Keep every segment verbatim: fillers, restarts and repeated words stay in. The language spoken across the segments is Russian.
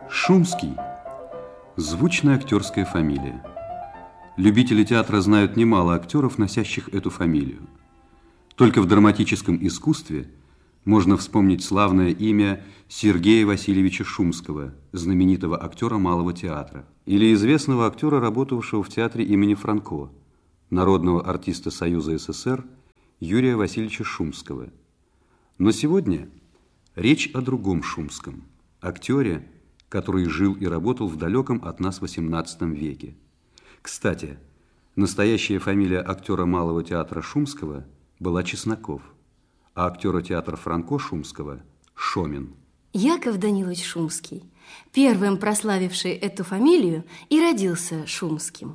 Шумский – звучная актерская фамилия. Любители театра знают немало актеров, носящих эту фамилию. Только в драматическом искусстве можно вспомнить славное имя Сергея Васильевича Шумского, знаменитого актера Малого театра, или известного актера, работавшего в театре имени Франко, народного артиста Союза СССР Юрия Васильевича Шумского. Но сегодня речь о другом Шумском, актере, который жил и работал в далеком от нас восемнадцатом веке. Кстати, настоящая фамилия актера Малого театра Шумского была Чесноков, а актера театра Франко Шумского – Шомин. Яков Данилович Шумский, первым прославивший эту фамилию, и родился Шумским.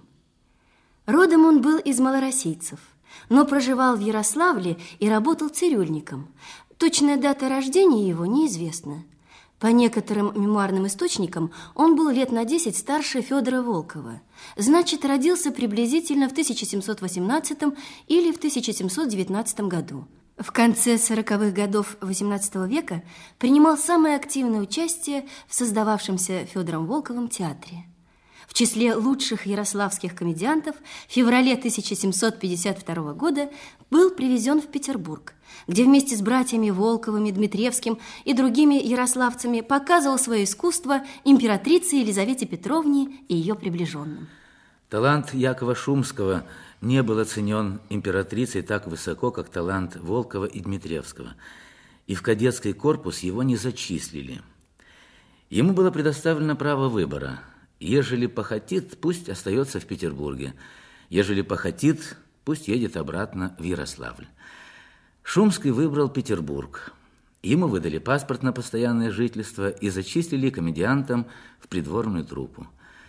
Родом он был из малороссийцев, но проживал в Ярославле и работал цирюльником. Точная дата рождения его неизвестна. По некоторым мемуарным источникам он был лет на десять старше Федора Волкова. Значит, родился приблизительно в тысяча семьсот восемнадцатом или в тысяча семьсот девятнадцатом году. В конце сороковых годов восемнадцатого века принимал самое активное участие в создававшемся Федором Волковым театре. В числе лучших ярославских комедиантов в феврале тысяча семьсот пятьдесят второго года был привезен в Петербург, где вместе с братьями Волковыми, Дмитриевским и другими ярославцами показывал свое искусство императрице Елизавете Петровне и ее приближенным. Талант Якова Шумского не был оценен императрицей так высоко, как талант Волкова и Дмитриевского, и в кадетский корпус его не зачислили. Ему было предоставлено право выбора. Ежели похотит, пусть остается в Петербурге. Ежели похотит, пусть едет обратно в Ярославль. Шумский выбрал Петербург. Ему выдали паспорт на постоянное жительство и зачислили комедиантом в придворную труппу.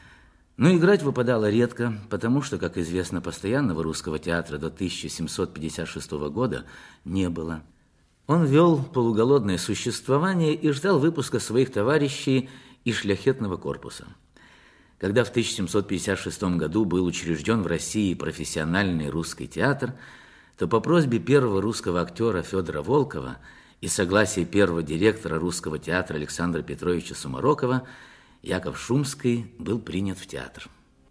Но играть выпадало редко, потому что, как известно, постоянного русского театра до тысяча семьсот пятьдесят шестого года не было. Он вел полуголодное существование и ждал выпуска своих товарищей из шляхетного корпуса. Когда в тысяча семьсот пятьдесят шестом году был учрежден в России профессиональный русский театр, то по просьбе первого русского актера Федора Волкова и согласия первого директора русского театра Александра Петровича Сумарокова Яков Шумский был принят в театр.